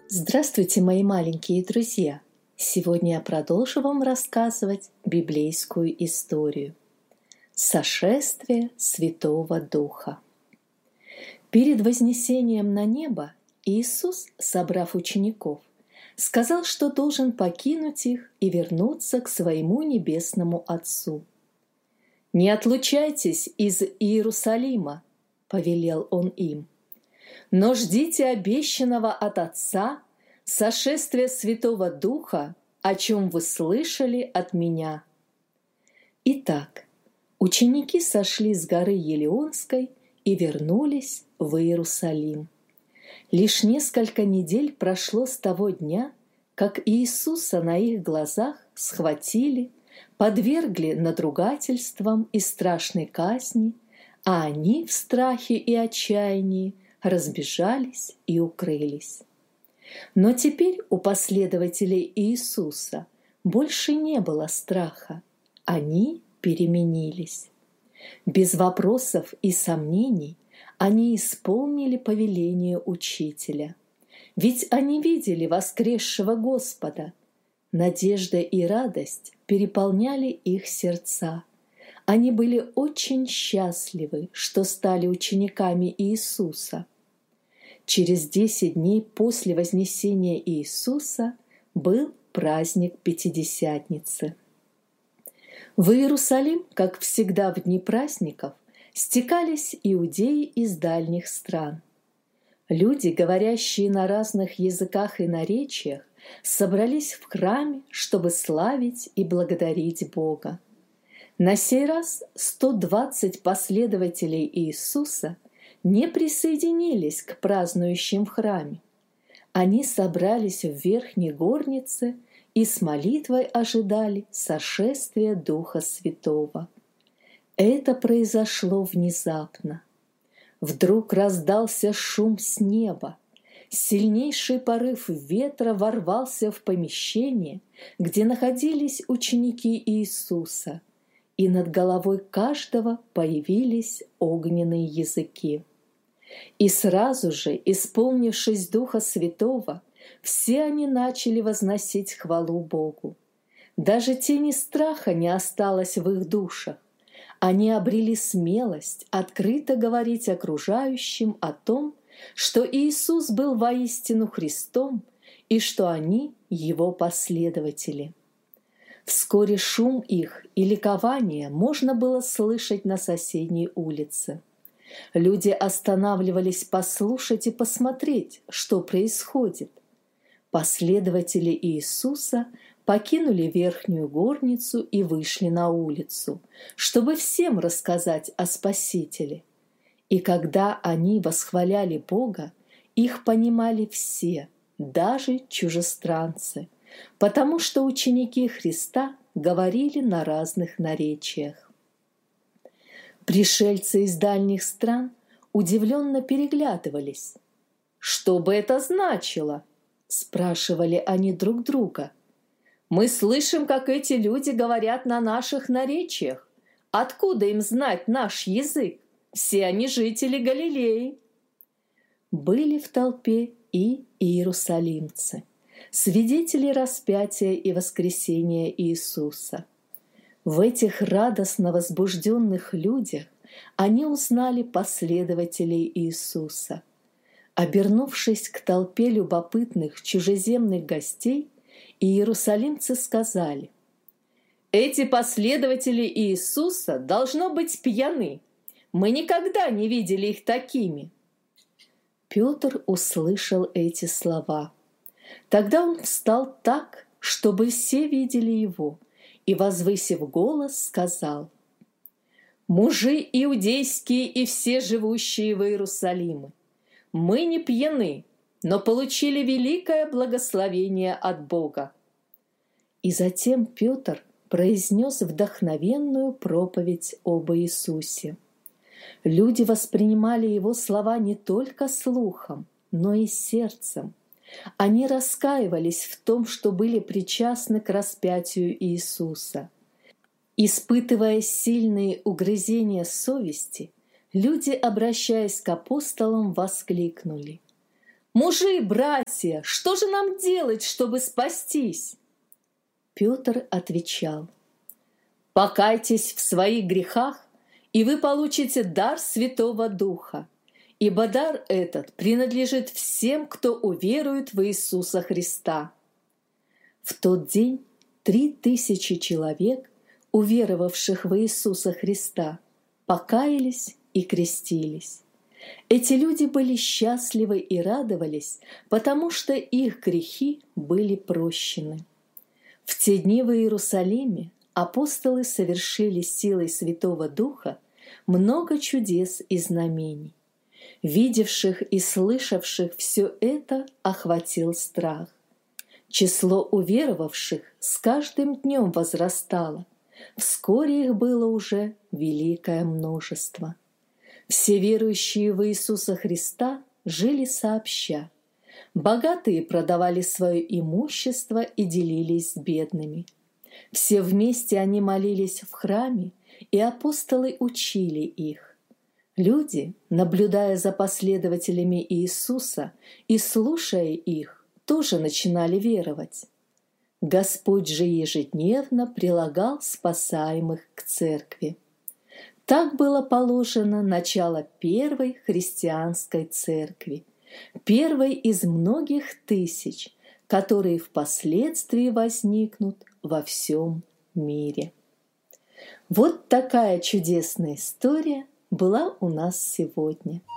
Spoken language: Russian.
Здравствуйте, мои маленькие друзья! Сегодня я продолжу вам рассказывать библейскую историю «Сошествие Святого Духа». Перед вознесением на небо Иисус, собрав учеников, сказал, что должен покинуть их и вернуться к своему небесному Отцу. «Не отлучайтесь из Иерусалима», — повелел Он им, «но ждите обещанного от Отца сошествия Святого Духа, о чем вы слышали от Меня». Итак, ученики сошли с горы Елеонской и вернулись в Иерусалим. Лишь несколько недель прошло с того дня, как Иисуса на их глазах схватили, подвергли надругательствам и страшной казни, а они в страхе и отчаянии разбежались и укрылись. Но теперь у последователей Иисуса больше не было страха, они переменились. Без вопросов и сомнений они исполнили повеление Учителя, ведь они видели воскресшего Господа. Надежда и радость переполняли их сердца. Они были очень счастливы, что стали учениками Иисуса. Через 10 дней после вознесения Иисуса был праздник Пятидесятницы. В Иерусалим, как всегда в дни праздников, стекались иудеи из дальних стран. Люди, говорящие на разных языках и наречиях, собрались в храме, чтобы славить и благодарить Бога. На сей раз 120 последователей Иисуса не присоединились к празднующим в храме. Они собрались в верхней горнице и с молитвой ожидали сошествия Духа Святого. Это произошло внезапно. Вдруг раздался шум с неба. Сильнейший порыв ветра ворвался в помещение, где находились ученики Иисуса, и над головой каждого появились огненные языки. И сразу же, исполнившись Духа Святого, все они начали возносить хвалу Богу. Даже тени страха не осталось в их душах. Они обрели смелость открыто говорить окружающим о том, что Иисус был воистину Христом и что они Его последователи. Вскоре шум их и ликование можно было слышать на соседней улице. Люди останавливались послушать и посмотреть, что происходит. Последователи Иисуса покинули верхнюю горницу и вышли на улицу, чтобы всем рассказать о Спасителе. И когда они восхваляли Бога, их понимали все, даже чужестранцы, потому что ученики Христа говорили на разных наречиях. Пришельцы из дальних стран удивленно переглядывались. «Что бы это значило?» – спрашивали они друг друга. «Мы слышим, как эти люди говорят на наших наречиях. Откуда им знать наш язык? Все они жители Галилеи». Были в толпе и иерусалимцы, свидетели распятия и воскресения Иисуса. В этих радостно возбужденных людях они узнали последователей Иисуса. Обернувшись к толпе любопытных чужеземных гостей, иерусалимцы сказали: «Эти последователи Иисуса должно быть пьяны. Мы никогда не видели их такими». Петр услышал эти слова. Тогда он встал так, чтобы все видели его, и, возвысив голос, сказал: «Мужи иудейские и все живущие в Иерусалиме, мы не пьяны, но получили великое благословение от Бога». И затем Петр произнес вдохновенную проповедь об Иисусе. Люди воспринимали его слова не только слухом, но и сердцем. Они раскаивались в том, что были причастны к распятию Иисуса. Испытывая сильные угрызения совести, люди, обращаясь к апостолам, воскликнули: Мужи, братья, что же нам делать, чтобы спастись?» Петр отвечал: «Покайтесь в своих грехах, и вы получите дар Святого Духа, ибо дар этот принадлежит всем, кто уверует в Иисуса Христа». В тот день 3000 человек, уверовавших в Иисуса Христа, покаялись и крестились. Эти люди были счастливы и радовались, потому что их грехи были прощены. В те дни в Иерусалиме апостолы совершили силой Святого Духа много чудес и знамений. Видевших и слышавших все это охватил страх. Число уверовавших с каждым днем возрастало. Вскоре их было уже великое множество. Все верующие в Иисуса Христа жили сообща. Богатые продавали свое имущество и делились с бедными. Все вместе они молились в храме, и апостолы учили их. Люди, наблюдая за последователями Иисуса и слушая их, тоже начинали веровать. Господь же ежедневно прилагал спасаемых к церкви. Так было положено начало первой христианской церкви, первой из многих тысяч, которые впоследствии возникнут во всем мире. Вот такая чудесная история была у нас сегодня.